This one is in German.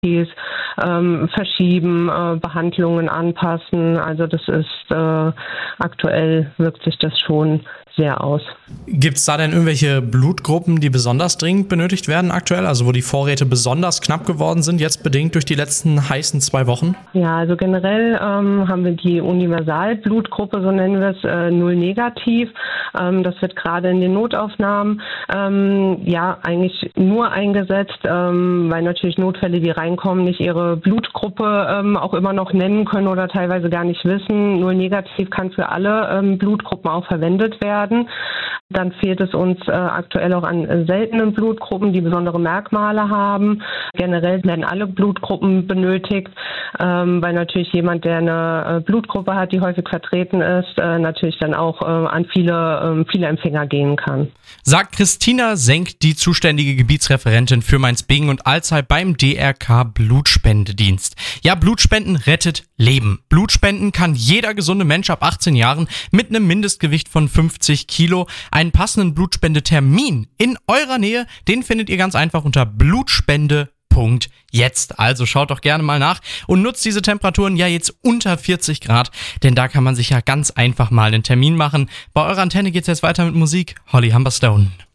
verschieben, Behandlungen anpassen. Also das ist aktuell wirkt sich das schon sehr aus. Gibt es da denn irgendwelche Blutgruppen, die besonders dringend benötigt werden aktuell? Also wo die Vorräte besonders knapp geworden sind, jetzt bedingt durch die letzten heißen 2 Wochen? Ja, also generell haben wir die Universalblutgruppe, so nennen wir es, 0 negativ. Das wird gerade in den Notaufnahmen eigentlich nur eingesetzt, weil natürlich Notfälle, die reinkommen, nicht ihre Blutgruppe auch immer noch nennen können oder teilweise gar nicht wissen. 0 negativ kann für alle Blutgruppen auch verwendet werden. Dann fehlt es uns aktuell auch an seltenen Blutgruppen, die besondere Merkmale haben. Generell werden alle Blutgruppen benötigt, weil natürlich jemand, der eine Blutgruppe hat, die häufig vertreten ist, natürlich dann auch an viele Empfänger gehen kann. Sagt Christina Senk, die zuständige Gebietsreferentin für Mainz-Bingen und Alzey beim DRK Blutspendedienst. Ja, Blutspenden rettet Leben. Blutspenden kann jeder gesunde Mensch ab 18 Jahren mit einem Mindestgewicht von 50 Kilo. Einen passenden Blutspendetermin in eurer Nähe, den findet ihr ganz einfach unter blutspende.jetzt. Also schaut doch gerne mal nach und nutzt diese Temperaturen ja jetzt unter 40 Grad, denn da kann man sich ja ganz einfach mal einen Termin machen. Bei eurer Antenne geht's jetzt weiter mit Musik. Holly Humberstone.